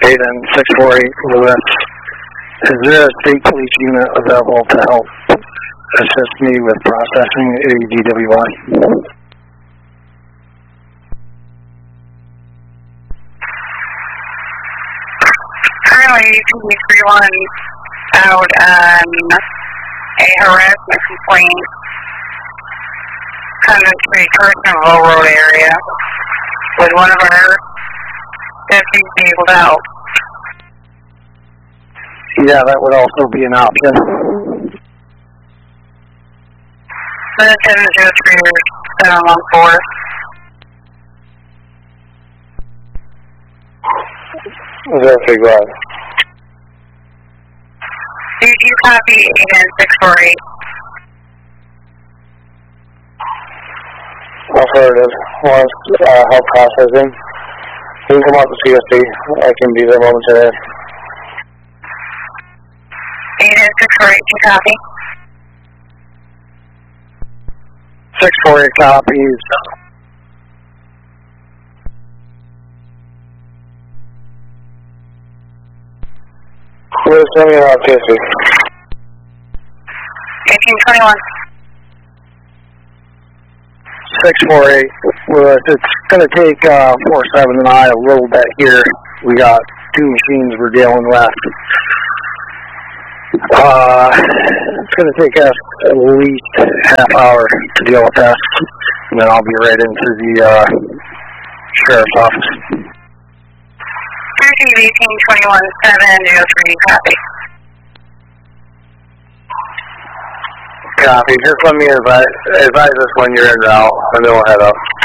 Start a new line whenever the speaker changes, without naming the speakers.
Hayden 648 Lewis. Is there a state police unit available to help assist me with processing a DWI?
Currently, PD31 out on a harassment complaint coming to a Carsonville Road area with one of our deputies able out.
Yeah, that would also be an option.
703-714.
Is that big rod?
Did you copy 648?
Affirmative. Wants help processing. You can come out to CSD. I can be there momentarily.
648, you copy?
648 copies. Where's coming out CSD?
1821.
648. Well, it's going to take 47 and I a little bit here. We got two machines we're dealing with. It's going to take us at least half hour to deal with that, and then I'll be right into the sheriff's office.
1821-703, copy.
Copy. Just let me advise us when you're in route, and then we'll head up.